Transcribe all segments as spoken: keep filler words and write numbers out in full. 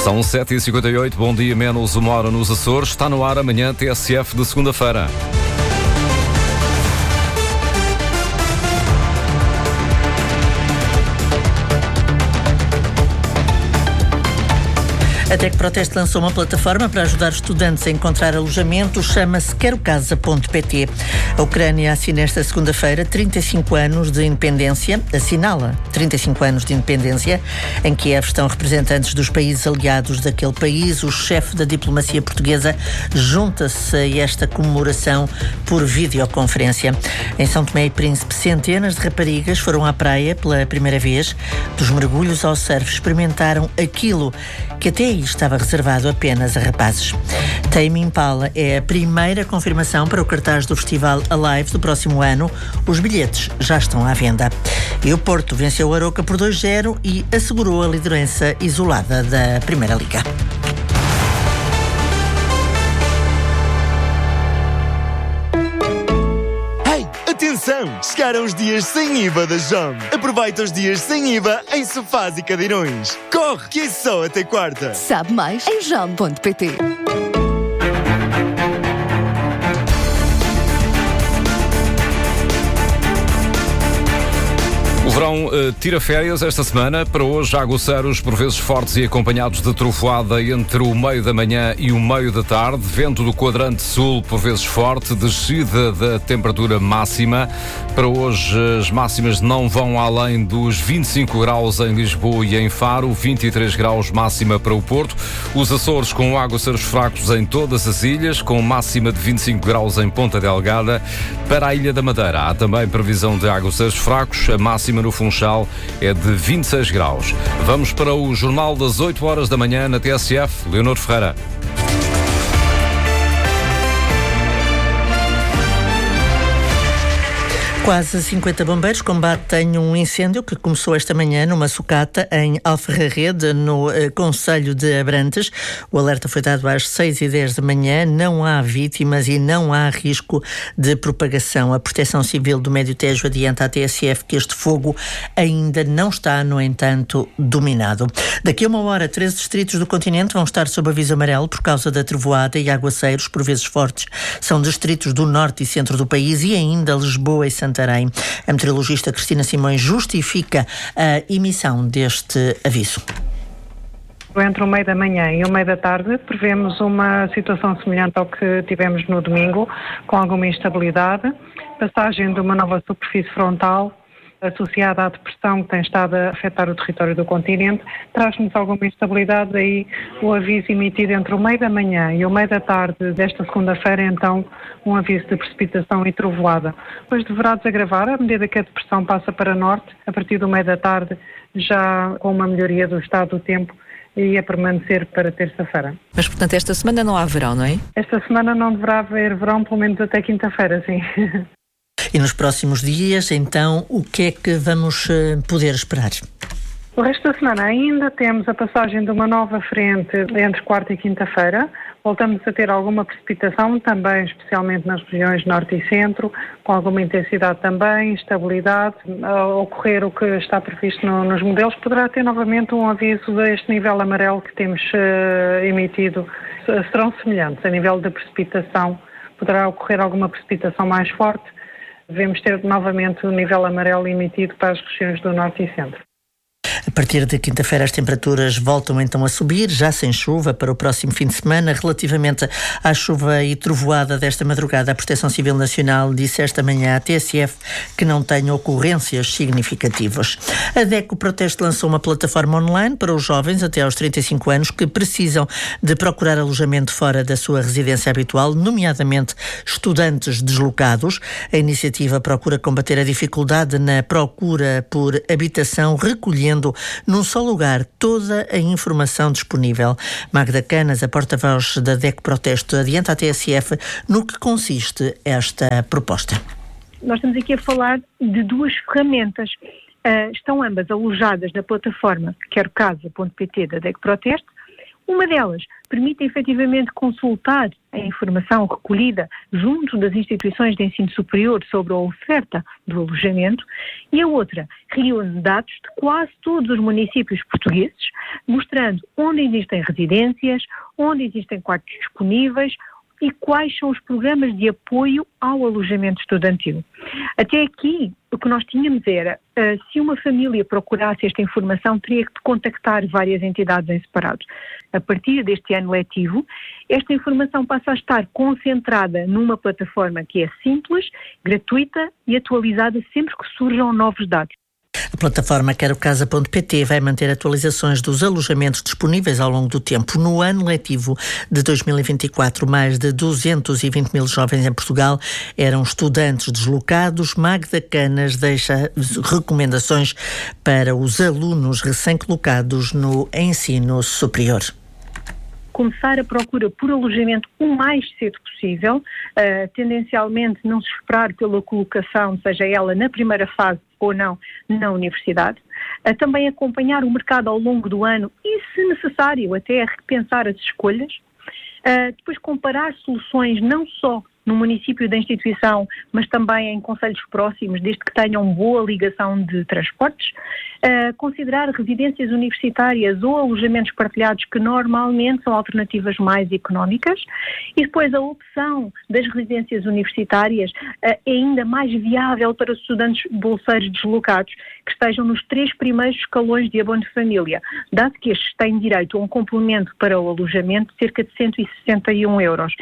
São sete e cinquenta e oito, bom dia, menos uma hora nos Açores. Está no ar amanhã T S F de segunda-feira. A DEC Proteste lançou uma plataforma para ajudar estudantes a encontrar alojamento, chama-se quero casa ponto pt. A Ucrânia assina esta segunda-feira trinta e cinco anos de independência, assinala trinta e cinco anos de independência. Em Kiev estão representantes dos países aliados daquele país. O chefe da diplomacia portuguesa junta-se a esta comemoração por videoconferência. Em São Tomé e Príncipe, centenas de raparigas foram à praia pela primeira vez. Dos mergulhos ao surf, experimentaram aquilo que até aí estava reservado apenas a rapazes. Tame Impala é a primeira confirmação para o cartaz do Festival Alive do próximo ano. Os bilhetes já estão à venda. E o Porto venceu o Aroca por dois a zero e assegurou a liderança isolada da Primeira Liga. Atenção! Chegaram os dias sem I V A da Jom. Aproveita os dias sem I V A em sofás e cadeirões. Corre, que é só até quarta. Sabe mais em jom ponto pt. O verão uh, tira férias esta semana. Para hoje, aguaceiros por vezes fortes e acompanhados de trovoada entre o meio da manhã e o meio da tarde. Vento do quadrante sul por vezes forte. Descida da temperatura máxima. Para hoje, as máximas não vão além dos vinte e cinco graus em Lisboa e em Faro. vinte e três graus máxima para o Porto. Os Açores com aguaceiros fracos em todas as ilhas, com máxima de vinte e cinco graus em Ponta Delgada. Para a Ilha da Madeira, há também previsão de aguaceiros fracos. A máxima no Funchal é de vinte e seis graus. Vamos para o Jornal das oito horas da manhã na T S F. Leonor Ferreira. Quase cinquenta bombeiros combatem um incêndio que começou esta manhã numa sucata em Alfarrarede, no eh, concelho de Abrantes. O alerta foi dado às seis e dez da manhã. Não há vítimas e não há risco de propagação. A Proteção Civil do Médio Tejo adianta à T S F que este fogo ainda não está, no entanto, dominado. Daqui a uma hora, treze distritos do continente vão estar sob aviso amarelo por causa da trovoada e aguaceiros, por vezes fortes. São distritos do norte e centro do país e ainda Lisboa e Santarém. A meteorologista Cristina Simões justifica a emissão deste aviso. Entre o meio da manhã e o meio da tarde prevemos uma situação semelhante ao que tivemos no domingo, com alguma instabilidade, passagem de uma nova superfície frontal associada à depressão que tem estado a afetar o território do continente, traz-nos alguma instabilidade, daí o aviso emitido entre o meio da manhã e o meio da tarde desta segunda-feira, então um aviso de precipitação e trovoada. Depois deverá desagravar à medida que a depressão passa para norte, a partir do meio da tarde, já com uma melhoria do estado do tempo, e a permanecer para terça-feira. Mas, portanto, esta semana não há verão, não é? Esta semana não deverá haver verão, pelo menos até quinta-feira, sim. E nos próximos dias, então, o que é que vamos uh, poder esperar? O resto da semana ainda temos a passagem de uma nova frente entre quarta e quinta-feira. Voltamos a ter alguma precipitação, também especialmente nas regiões norte e centro, com alguma intensidade também, estabilidade. Ao ocorrer o que está previsto no, nos modelos, poderá ter novamente um aviso deste nível amarelo que temos uh, emitido. Serão semelhantes a nível de precipitação. Poderá ocorrer alguma precipitação mais forte. Devemos ter novamente o nível amarelo emitido para as regiões do norte e centro. A partir de quinta-feira as temperaturas voltam então a subir, já sem chuva para o próximo fim de semana. Relativamente à chuva e trovoada desta madrugada, a Proteção Civil Nacional disse esta manhã à T S F que não tem ocorrências significativas. A DEC Proteste lançou uma plataforma online para os jovens até aos trinta e cinco anos que precisam de procurar alojamento fora da sua residência habitual, nomeadamente estudantes deslocados. A iniciativa procura combater a dificuldade na procura por habitação, recolhendo num só lugar toda a informação disponível. Magda Canas, a porta-voz da DEC Proteste, adianta à T S F no que consiste esta proposta. Nós estamos aqui a falar de duas ferramentas. Uh, estão ambas alojadas na plataforma quero casa ponto pt da DEC Proteste. Uma delas permite efetivamente consultar a informação recolhida junto das instituições de ensino superior sobre a oferta do alojamento, e a outra reúne dados de quase todos os municípios portugueses, mostrando onde existem residências, onde existem quartos disponíveis e quais são os programas de apoio ao alojamento estudantil. Até aqui, o que nós tínhamos era, uh, se uma família procurasse esta informação, teria que contactar várias entidades em separado. A partir deste ano letivo, esta informação passa a estar concentrada numa plataforma que é simples, gratuita e atualizada sempre que surjam novos dados. A plataforma quero casa ponto pt vai manter atualizações dos alojamentos disponíveis ao longo do tempo. No ano letivo de dois mil e vinte e quatro, mais de duzentos e vinte mil jovens em Portugal eram estudantes deslocados. Magda Canas deixa recomendações para os alunos recém-colocados no ensino superior. Começar a procura por alojamento o mais cedo possível, uh, tendencialmente não se esperar pela colocação, seja ela na primeira fase ou não, na universidade. Uh, também acompanhar o mercado ao longo do ano e, se necessário, até repensar as escolhas. Uh, depois comparar soluções não só no município da instituição, mas também em concelhos próximos, desde que tenham boa ligação de transportes. Uh, considerar residências universitárias ou alojamentos partilhados, que normalmente são alternativas mais económicas. E depois a opção das residências universitárias uh, é ainda mais viável para os estudantes bolseiros deslocados, que estejam nos três primeiros escalões de abono de família, dado que estes têm direito a um complemento para o alojamento de cerca de cento e sessenta e um euros.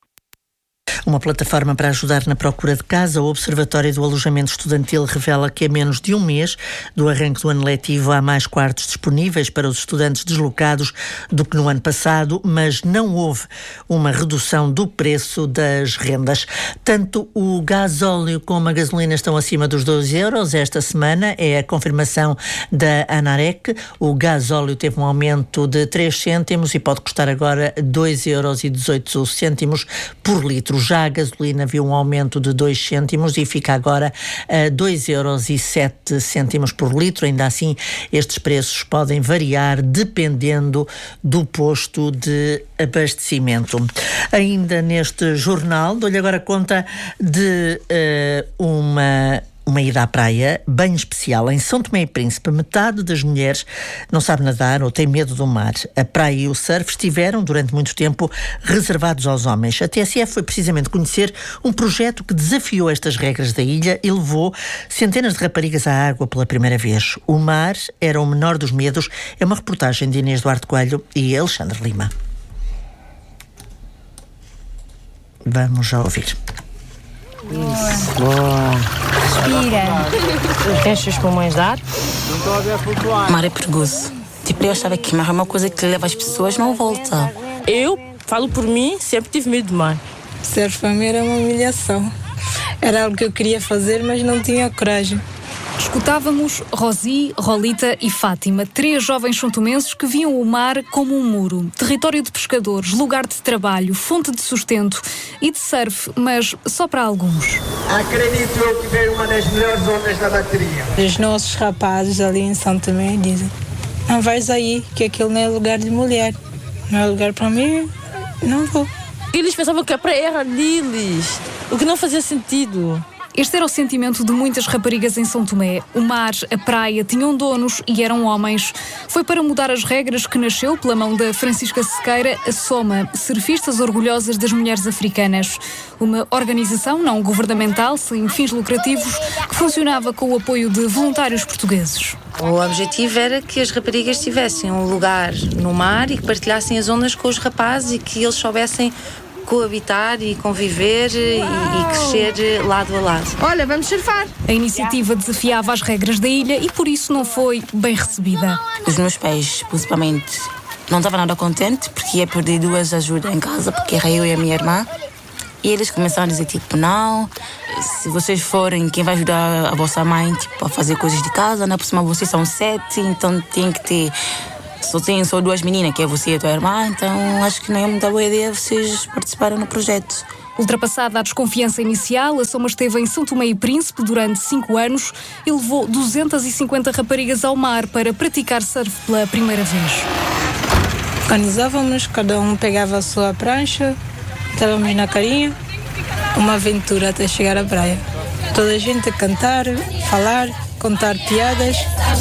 Uma plataforma para ajudar na procura de casa. O Observatório do Alojamento Estudantil revela que a menos de um mês do arranque do ano letivo há mais quartos disponíveis para os estudantes deslocados do que no ano passado, mas não houve uma redução do preço das rendas. Tanto o gasóleo como a gasolina estão acima dos doze euros esta semana, é a confirmação da ANAREC. O gasóleo teve um aumento de três cêntimos e pode custar agora dois euros e dezoito cêntimos por litro. Já a gasolina viu um aumento de dois cêntimos e fica agora a dois euros e sete cêntimos por litro. Ainda assim, estes preços podem variar dependendo do posto de abastecimento. Ainda neste jornal, dou-lhe agora conta de uh, uma... Uma ida à praia bem especial. Em São Tomé e Príncipe, metade das mulheres não sabe nadar ou tem medo do mar. A praia e o surf estiveram, durante muito tempo, reservados aos homens. A T S F foi precisamente conhecer um projeto que desafiou estas regras da ilha e levou centenas de raparigas à água pela primeira vez. O mar era o menor dos medos. É uma reportagem de Inês Duarte Coelho e Alexandre Lima. Vamos já ouvir. Isso, boa. Respira. Enche os pulmões de ar. Mar é perigoso. Tipo, eu achava que mar é uma coisa que leva as pessoas, não volta. Eu, falo por mim, sempre tive medo de mar. Surf para mim era uma humilhação. Era algo que eu queria fazer, mas não tinha coragem. Escutávamos Rosi, Rolita e Fátima, três jovens santomenses que viam o mar como um muro, território de pescadores, lugar de trabalho, fonte de sustento e de surf, mas só para alguns. Acredito eu que veio uma das melhores ondas da bateria. Os nossos rapazes ali em São Tomé dizem: não vais aí, que aquilo não é lugar de mulher. Não é lugar para mim, não vou. Eles pensavam que a praia era deles, o que não fazia sentido. Este era o sentimento de muitas raparigas em São Tomé. O mar, a praia, tinham donos e eram homens. Foi para mudar as regras que nasceu, pela mão da Francisca Sequeira, a SOMA, Surfistas Orgulhosas das Mulheres Africanas. Uma organização não governamental, sem fins lucrativos, que funcionava com o apoio de voluntários portugueses. O objetivo era que as raparigas tivessem um lugar no mar e que partilhassem as ondas com os rapazes e que eles soubessem coabitar e conviver e, e crescer lado a lado. Olha, vamos surfar! A iniciativa desafiava as regras da ilha e por isso não foi bem recebida. Os meus pais, principalmente, não estavam nada contentes porque ia perder duas ajudas em casa, porque era eu e a minha irmã. E eles começaram a dizer, tipo, não, se vocês forem, quem vai ajudar a vossa mãe, tipo, a fazer coisas de casa, na próxima vocês são sete, então tem que ter... Só tem só duas meninas, que é você e a tua irmã, então acho que não é muita boa ideia vocês participarem no projeto. Ultrapassada a desconfiança inicial, a SOMA esteve em São Tomé e Príncipe durante cinco anos e levou duzentas e cinquenta raparigas ao mar para praticar surf pela primeira vez. Organizávamos, cada um pegava a sua prancha, estávamos na carinha, uma aventura até chegar à praia. Toda a gente a cantar, falar, contar piadas.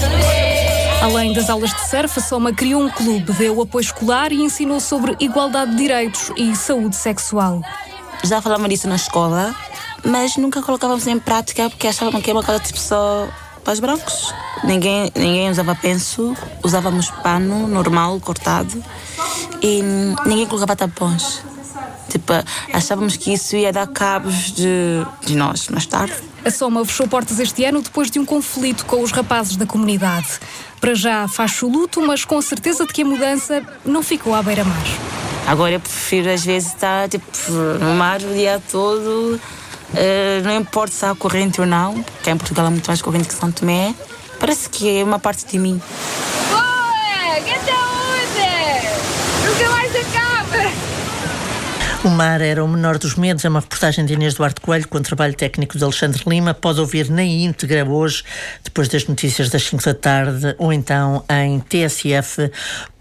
Além das aulas de surf, a Soma criou um clube, deu apoio escolar e ensinou sobre igualdade de direitos e saúde sexual. Já falávamos disso na escola, mas nunca colocávamos em prática porque achavam que era uma coisa tipo só para os brancos. Ninguém, ninguém usava penso, usávamos pano normal, cortado, e ninguém colocava tampões. Tipo, achávamos que isso ia dar cabos de, de nós mais tarde. A Soma fechou portas este ano depois de um conflito com os rapazes da comunidade. Para já faz o luto, mas com a certeza de que a mudança não ficou à beira-mar. Agora eu prefiro às vezes estar tipo, no mar o dia todo, uh, não importa se há corrente ou não, porque em Portugal há muito mais corrente que São Tomé. Parece que é uma parte de mim. Boa! Que saúde! Nunca mais acaba! O mar era o menor dos medos. É uma reportagem de Inês Duarte Coelho com o trabalho técnico de Alexandre Lima. Pode ouvir na íntegra hoje, depois das notícias das cinco da tarde, ou então em t s f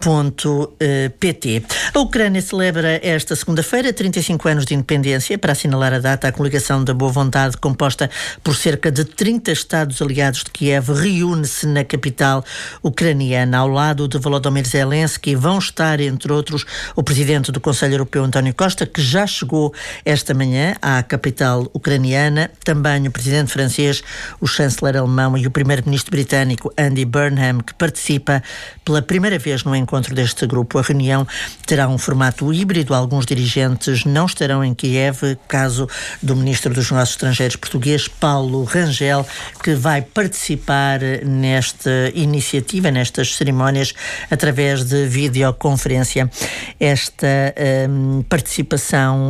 ponto p t. A Ucrânia celebra esta segunda-feira trinta e cinco anos de independência. Para assinalar a data, a coligação da boa vontade, composta por cerca de trinta Estados aliados de Kiev, reúne-se na capital ucraniana. Ao lado de Volodymyr Zelensky vão estar, entre outros, o presidente do Conselho Europeu, António Costa, que já chegou esta manhã à capital ucraniana, também o presidente francês, o chanceler alemão e o primeiro-ministro britânico, Andy Burnham, que participa pela primeira vez no encontro deste grupo. A reunião terá um formato híbrido. Alguns dirigentes não estarão em Kiev, caso do ministro dos Negócios Estrangeiros português, Paulo Rangel, que vai participar nesta iniciativa, nestas cerimónias, através de videoconferência. Esta hum, participação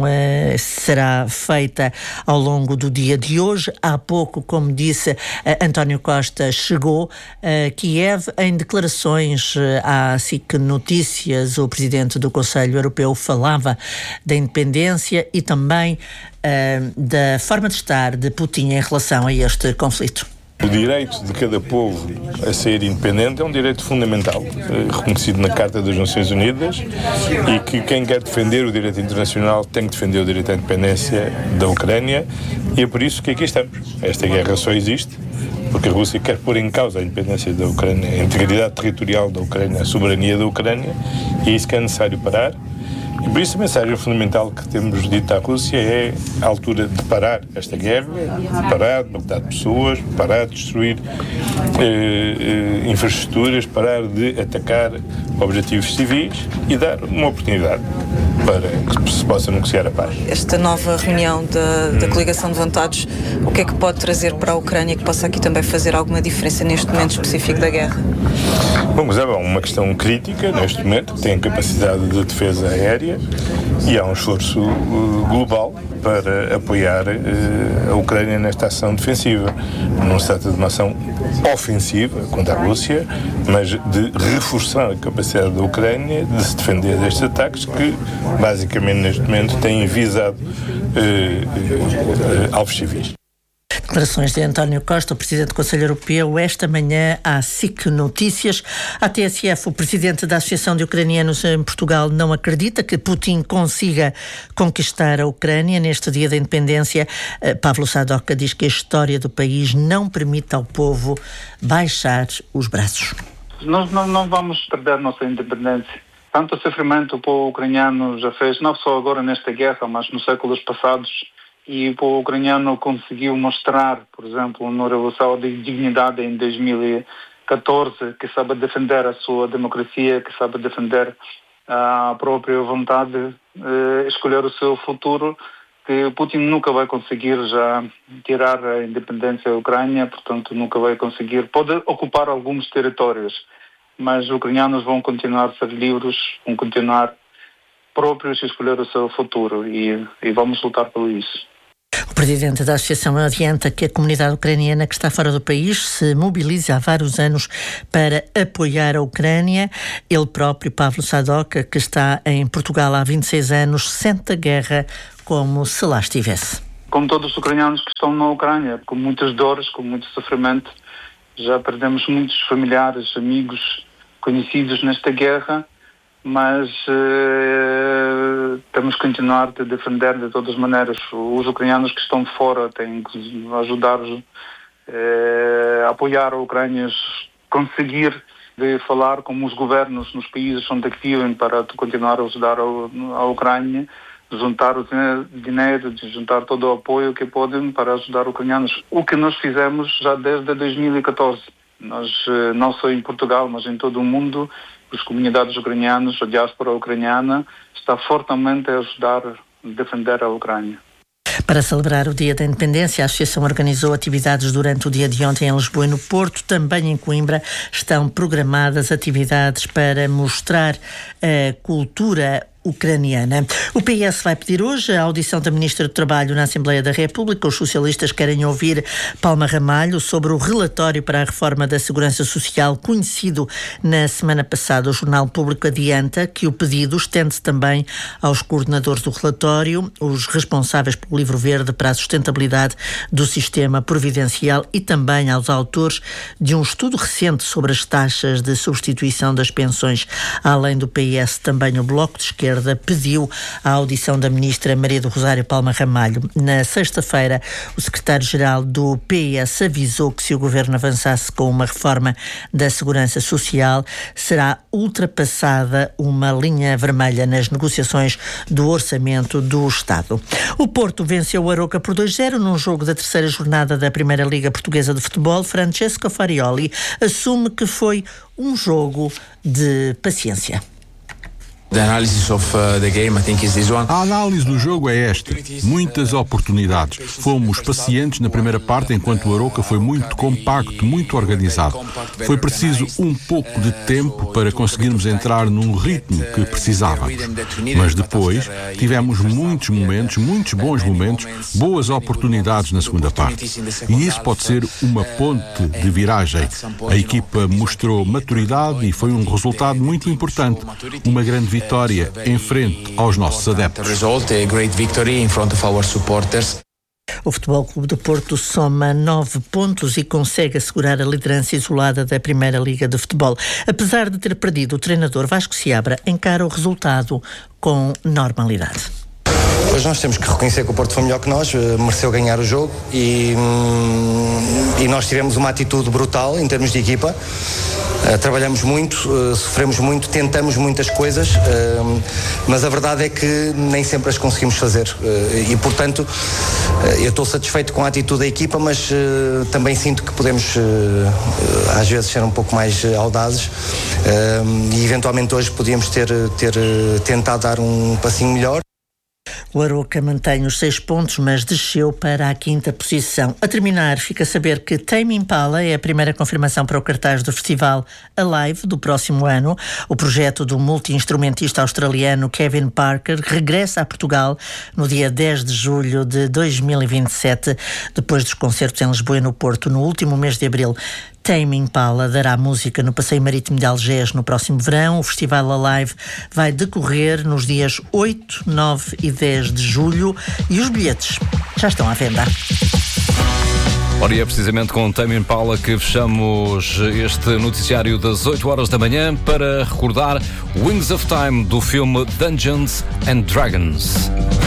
uh, será feita ao longo do dia de hoje. Há pouco, como disse, uh, António Costa chegou a Kiev. Em declarações uh, à S I C Notícias, o presidente do Conselho Europeu falava da independência e também uh, da forma de estar de Putin em relação a este conflito. O direito de cada povo a ser independente é um direito fundamental, reconhecido na Carta das Nações Unidas, e que quem quer defender o direito internacional tem que defender o direito à independência da Ucrânia, e é por isso que aqui estamos. Esta guerra só existe porque a Rússia quer pôr em causa a independência da Ucrânia, a integridade territorial da Ucrânia, a soberania da Ucrânia, e é isso que é necessário parar. E por isso a mensagem fundamental que temos dito à Rússia é a altura de parar esta guerra, de parar de matar pessoas, parar de destruir eh, eh, infraestruturas, parar de atacar objetivos civis e dar uma oportunidade para que se possa negociar a paz. Esta nova reunião da, da coligação de vontades, o que é que pode trazer para a Ucrânia que possa aqui também fazer alguma diferença neste momento específico da guerra? Bom, mas é uma questão crítica neste momento, que tem capacidade de defesa aérea e há um esforço uh, global para apoiar uh, a Ucrânia nesta ação defensiva. Não se trata de uma ação ofensiva contra a Rússia, mas de reforçar a capacidade da Ucrânia de se defender destes ataques que, basicamente, neste momento têm visado uh, uh, uh, alvos civis. Declarações de António Costa, o presidente do Conselho Europeu, esta manhã à S I C Notícias. À T S F, o presidente da Associação de Ucranianos em Portugal não acredita que Putin consiga conquistar a Ucrânia neste dia da independência. Pavlo Sadoka diz que a história do país não permite ao povo baixar os braços. Nós não, não vamos perder nossa independência. Tanto sofrimento o povo ucraniano já fez, não só agora nesta guerra, mas nos séculos passados. E o povo ucraniano conseguiu mostrar, por exemplo, na Revolução de Dignidade em dois mil e catorze, que sabe defender a sua democracia, que sabe defender a própria vontade, eh, escolher o seu futuro, que Putin nunca vai conseguir já tirar a independência da Ucrânia, portanto nunca vai conseguir. Pode ocupar alguns territórios, mas os ucranianos vão continuar a ser livres, vão continuar próprios a escolher o seu futuro e, e vamos lutar por isso. O presidente da Associação adianta que a comunidade ucraniana que está fora do país se mobiliza há vários anos para apoiar a Ucrânia. Ele próprio, Pavlo Sadoka, que está em Portugal há vinte e seis anos, sente a guerra como se lá estivesse. Como todos os ucranianos que estão na Ucrânia, com muitas dores, com muito sofrimento, já perdemos muitos familiares, amigos, conhecidos nesta guerra, mas uh, temos que continuar a defender de todas as maneiras. Os ucranianos que estão fora têm que ajudar, uh, apoiar a Ucrânia, conseguir de falar com os governos nos países onde ativem para continuar a ajudar a, a Ucrânia, juntar o dinheiro, juntar todo o apoio que podem para ajudar os ucranianos. O que nós fizemos já desde dois mil e catorze. Nós, não só em Portugal, mas em todo o mundo, as comunidades ucranianas, a diáspora ucraniana, está fortemente a ajudar a defender a Ucrânia. Para celebrar o Dia da Independência, a Associação organizou atividades durante o dia de ontem em Lisboa e no Porto. Também em Coimbra estão programadas atividades para mostrar a cultura ucraniana. O P S vai pedir hoje a audição da Ministra do Trabalho na Assembleia da República. Os socialistas querem ouvir Palma Ramalho sobre o relatório para a reforma da Segurança Social conhecido na semana passada. O Jornal Público adianta que o pedido estende-se também aos coordenadores do relatório, os responsáveis pelo Livro Verde para a sustentabilidade do sistema providencial e também aos autores de um estudo recente sobre as taxas de substituição das pensões. Além do P S, também o Bloco de Esquerda pediu a audição da ministra Maria do Rosário Palma Ramalho. Na sexta-feira, o secretário-geral do P S avisou que se o governo avançasse com uma reforma da Segurança Social, será ultrapassada uma linha vermelha nas negociações do orçamento do Estado. O Porto venceu o Aroca por dois a zero num jogo da terceira jornada da Primeira Liga Portuguesa de Futebol. Francesco Farioli assume que foi um jogo de paciência. A análise do jogo é esta. Muitas oportunidades. Fomos pacientes na primeira parte, enquanto o Aroca foi muito compacto, muito organizado. Foi preciso um pouco de tempo para conseguirmos entrar num ritmo que precisávamos. Mas depois tivemos muitos momentos, muitos bons momentos, boas oportunidades na segunda parte. E isso pode ser uma ponte de viragem. A equipa mostrou maturidade e foi um resultado muito importante. Uma grande vitória. Vitória em frente aos nossos adeptos. O Futebol Clube do Porto soma nove pontos e consegue assegurar a liderança isolada da Primeira Liga de Futebol. Apesar de ter perdido, o treinador Vasco Seabra encara o resultado com normalidade. Pois nós temos que reconhecer que o Porto foi melhor que nós, mereceu ganhar o jogo e, e nós tivemos uma atitude brutal em termos de equipa. Uh, trabalhamos muito, uh, sofremos muito, tentamos muitas coisas, uh, mas a verdade é que nem sempre as conseguimos fazer. Uh, e, portanto, uh, eu estou satisfeito com a atitude da equipa, mas uh, também sinto que podemos, uh, uh, às vezes, ser um pouco mais uh, audazes. Uh, e, eventualmente, hoje podíamos ter, ter uh, tentado dar um passinho melhor. O Aroca mantém os seis pontos, mas desceu para a quinta posição. A terminar, fica a saber que Tame Impala é a primeira confirmação para o cartaz do festival Alive do próximo ano. O projeto do multi-instrumentista australiano Kevin Parker regressa a Portugal no dia dez de julho de dois mil e vinte e sete, depois dos concertos em Lisboa e no Porto no último mês de abril. Tame Impala dará música no Passeio Marítimo de Algés no próximo verão. O Festival Alive vai decorrer nos dias oito, nove e dez de julho e os bilhetes já estão à venda. Ora, e é precisamente com Tame Impala que fechamos este noticiário das oito horas da manhã para recordar Wings of Time do filme Dungeons and Dragons.